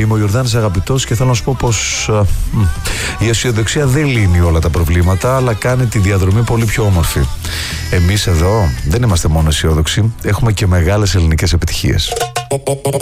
Είμαι ο Ιορδάνης Αγαπητός και θέλω να σου πω πως η αισιοδοξία δεν λύνει όλα τα προβλήματα, αλλά κάνει τη διαδρομή πολύ πιο όμορφη. Εμείς εδώ δεν είμαστε μόνο αισιόδοξοι, έχουμε και μεγάλες ελληνικές επιτυχίες.